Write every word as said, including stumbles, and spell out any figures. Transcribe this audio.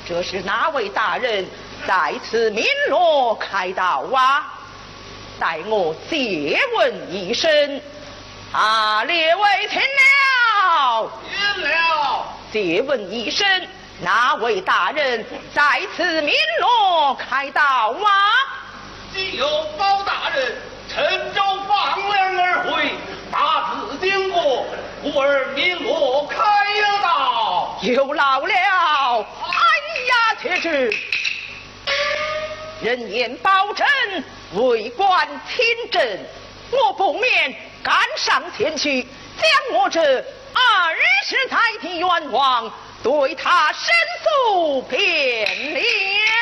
这是哪位大人在此鸣锣开道啊？待我借问一声。啊，列位听了， 听了。 借问一声，哪位大人在此鸣锣开道啊？ 既有包大人乘舟放粮而回，大字经过，故而鸣锣开道。 有劳了。哎呀，且去。人言保证为官清正，我不免赶上前去，将我这二十载的冤枉对他申诉便了。